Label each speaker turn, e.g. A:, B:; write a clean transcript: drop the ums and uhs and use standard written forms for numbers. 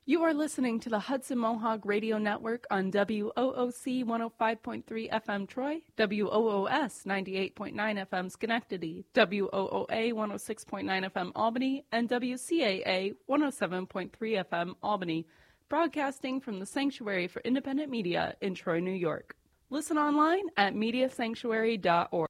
A: You are listening to the Hudson Mohawk Radio Network on WOOC 105.3 FM Troy, WOOS 98.9 FM Schenectady, WOOA 106.9 FM Albany, and WCAA 107.3 FM Albany, broadcasting from the Sanctuary for Independent Media in Troy, New York. Listen online at mediasanctuary.org.